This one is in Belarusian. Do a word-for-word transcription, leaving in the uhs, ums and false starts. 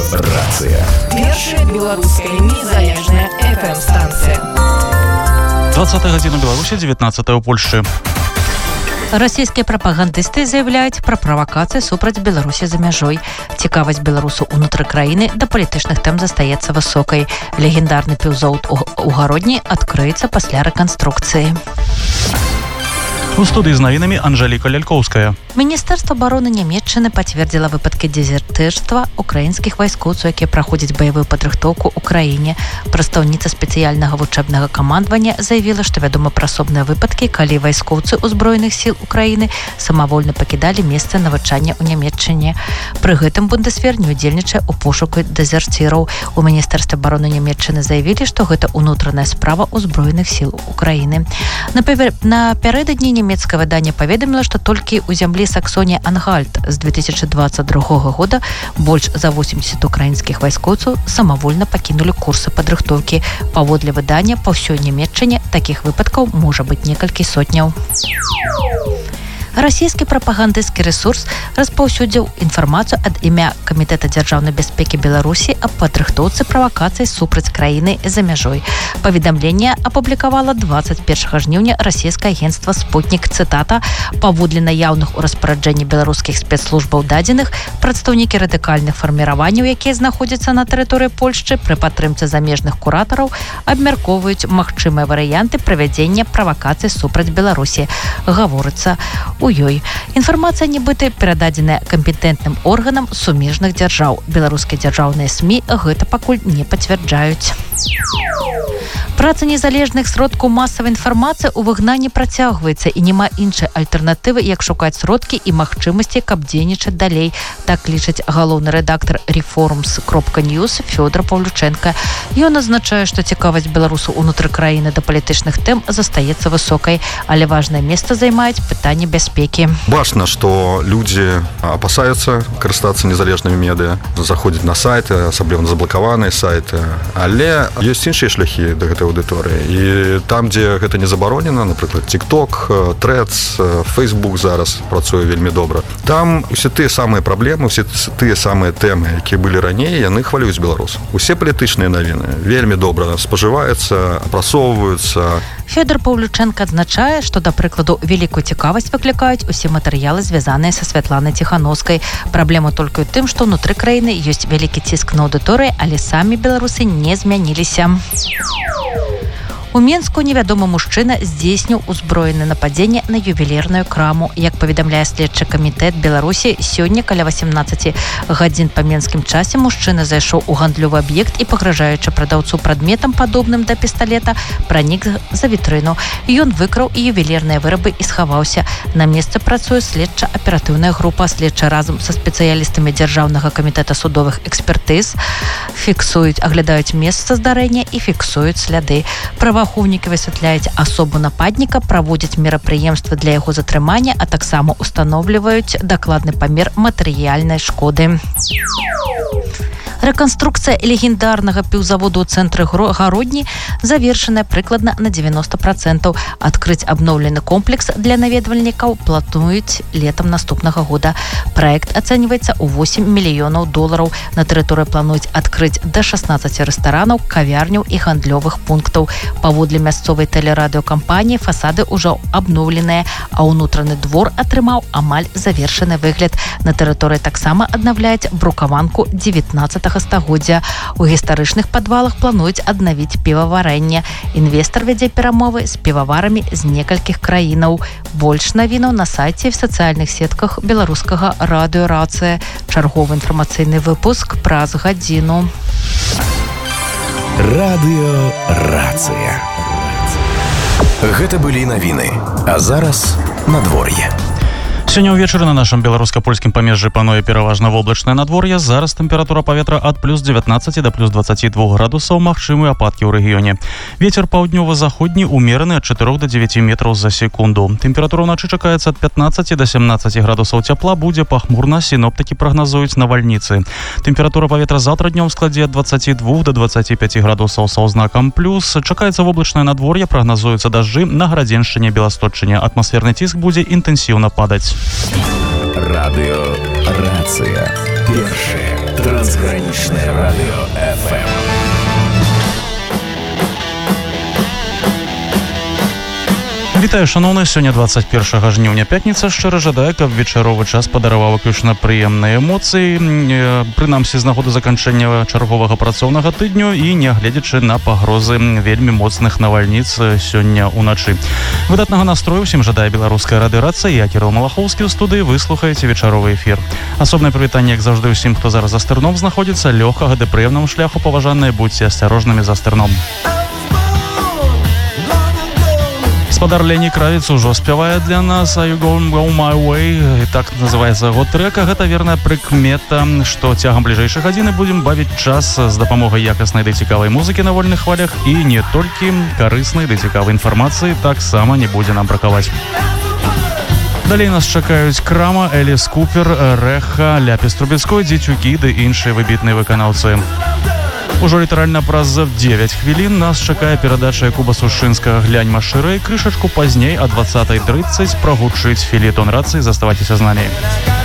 Радиорация. Першая белорусская незалежная эф эм-станция. двадцатая гадзіна Беларусі, дзевятнаццатая ў Польшчы. Расійскія прапагандысты заяўляюць пра правакацыі супраць Беларусі за мяжой. Цікавасць беларусаў унутры краіны да палітычных тэм застаецца высокай. Легендарны піўзавод у Гародні адкрыецца пасля рэканструкцыі. У студыі з навінамі Анжэліка Лялькоўская. Міністэрства абароны Нямецчыны пацвердзіла выпадкі дезертырства украінскіх вайскоўцаў, якія праходзяць баявую падрыхтоўку ў краіне. Прадстаўніца спецыяльнага вучэбнага камандавання заявіла, што вядома пра асобныя выпадкі, калі вайскоўцы ўзброеных сіл Украіны самавольна пакідалі месца навучання ў Нямецчыне. Пры гэтым Бундесвер не ўдзельнічае ў пошуку дэзерціраў. У Міністэрстве абароны Нямецчыны заявілі, што гэта ўнутраная справа ўзброеных сіл Украіны. Напярэдадні нямецкае выданне паведаміла, што толькі ў зямлі Саксонія-Ангальт з две тысячи двадцать другога года больш за восемьдесят украінскіх вайскоўцаў самавольна пакінулі курсы падрыхтоўкі. Паводле выдання, па ўсёй Нямецчыне такіх выпадкаў можа быць некалькі сотняў. Расійскі прапагандысцкі рэсурс распаўсюдзіў інфармацыю ад імя Камітэта дзяржаўнай бяспекі Беларусі аб падрыхтоўцы правакацый супраць краіны за мяжой. Паведамленне апублікавала двадцать першага жніўня расійскае агенцтва «Спутнік». Цытата: «Паводле наяўных у распараджэнні беларускіх спецслужбаў дадзеных, прадстаўнікі радыкальных фарміраванняў, якія знаходзяцца на тэрыторыі Польшчы, пры падтрымцы замежных куратараў абмяркоўваюць магчымыя варыянты правядзення правакацый супраць Беларусі». Гаворыцца у ёй. Інфармацыя нібыта перададзеная кампетэнтным органам сумежных дзяржаў. Беларускія дзяржаўныя СМІ гэта пакуль не пацвярджаюць. Праца незалежных сродкаў масавай інфармацыі ў выгнанні працягваецца, і няма іншай альтэрнатывы, як шукаць сродкі і магчымасці, каб дзейнічаць далей. Так лічыць галоўны рэдактар Reforms кропка ньюс Фёдор Павлюченко. Ён азначае, што цікавасць беларусаў унутры краіны да палітычных тэм застаецца высокай, але важнае месца займаюць пытанні бяспекі. Бачна, што людзі апасаюцца карыстацца незалежнымі медыа, заходзяць на сайты, асабліва на заблакаваныя сайты, але ёсць іншыя шляхі да гэтай аўдыторыі. І там, дзе гэта не забаронена, напрыклад, TikTok, Threads, Facebook зараз працуе вельмі добра. Там усе тыя самыя праблемы, усе тыя самыя тэмы, якія былі раней, яны хвалююць беларусаў. Усе палітычныя навіны вельмі добра спажываюцца, апрасоўваюцца. Фёдор Павлюченко адзначае, што, да прыкладу, вялікую цікавасць выклікаюць усе матэрыялы, звязаныя са Святланай Ціхановскай. Праблема толькі ў тым, што ўнутры краіны ёсць вялікі ціск на аўдыторыі, але самі беларусы не змяніліся. У Менску невядомы мужчына здзейсніў узброенае нападзенне на ювелірную краму. Як паведамляе следчы камітэт Беларусі, сёння каля восемнадцать гадзін па менскім часе мужчына зайшоў у гандлёвы аб'ект і, пагражаючы прадаўцу прадметам, падобным да пісталета, пранік за вітрыну. Ён выкраў і ювелірныя вырабы і схаваўся. На месцы працуе следча-аператыўная група. Следчы разам са спецыялістамі Дзяржаўнага камітэта судовых экспертыз фіксуюць, аглядаюць месца здарэння і фіксуюць сляды. Праваахоўнікі высвятляюць асобу нападніка, праводзяць мерапрыемствы для яго затрымання, а таксама устаноўліваюць дакладны памер матэрыяльнай шкоды. Рэканструкцыя легендарнага піўзаводу ў цэнтры Гародні завершаная прыкладна на девяносто процентов. Адкрыць абноўлены комплекс для наведвальнікаў плануюць летам наступнага года. Праект ацэньваецца ў восемь мільёнаў долараў. На тэрыторыі плануюць адкрыць да шестнадцати рэстаранаў, кавярняў і гандлёвых пунктаў. Паводле мясцовай тэлерадыёкампаніі фасады ўжо абноўленыя, а ўнутраны двор атрымаў амаль завершаны выгляд. На тэрыторыі таксама аднаўляюць брукаванку дзевятнаццатага стагоддзя. У гістарычных падвалах плануюць аднавіць піваварэнне. Інвестар вядзе перамовы з піваварамі з некалькіх краінаў. Больш навінаў на сайце і в сацыяльных сетках беларускага радыёрацыя. Чарговы інфармацыйны выпуск праз гадзіну. Радыёрацыя. Гэта былі навіны. А зараз надвор'е. Сёння ўвечары на нашым беларуска-польскім памежжы пануе пераважна воблачнае надвор'е. Зараз тэмпература паветра ад плюс девятнадцать да плюс двадцать два градусаў, магчымыя ападкі ў рэгіёне. Вецер паўднёва-заходні умераны ад чатырох да дзевяці метраў за секунду. Тэмпература ўначы чакаецца ад пятнадцати да семнадцати градусаў цяпла, будзе пахмурна, сіноптыкі прагназуюць навальніцы. Тэмпература паветра заўтра днём складзе ад двадцати двух да двадцати пяти градусаў са ўзнакам плюс. Чакаецца воблачнае надвор'е, прагназуюцца дажджы на Градзеншчыне, Беласточчыне. Атмасферны ціск будзе інтэнсіўна падаць. Радыёрацыя. Першае трансгранічнае радыё эф эм. Вітаю, шановны, сёння двадцать першага жніўня, пятніца. Шчыра жадаю, каб вечаровы час падараваў выключна прыемныя эмоцыі, прынамсі з нагоды заканчэння чарговага працоўнага тыдню і нягледзячы на пагрозы вельмі моцных навальніц сёння ўначы. Выдатнага настрою ўсім жадае беларуская радыёрацыя. Я Кірыл Малахоўскі ў студыі, вы слухаеце вечаровы эфір. Асобнае прывітанне, як заўжды, усім, хто зараз за стырном знаходзіцца, лёгкага ды прыемнаму шляху, паважаныя, будьце асцярожнымі за стырном. Гаспадар Лені Кравец ужо спявае для нас «Are you gonna go my way?» І так называецца год трэка. Гэта верная прыкмета, што цягам бліжэйшай гадзіны будзем бавіць час з дапамогай якаснай ды цікавай музыкі на вольных хвалях, і не толькі карыснай ды цікавай інфармацыі таксама не будзе нам бракаваць. Далей нас чакаюць Крама, Эліс Купер, Рэха, Ляпіс Трубецкой, Дзецюкі ды іншыя выбітныя выканаўцы. Ужо літаральна праз дзевяць хвілін нас чакае перадача Якуба Сушынскага «Глянь машырэй». Крышачку пазней о двадцатай тридцать прагучыць філетон рацыі. Заставайцеся з намі.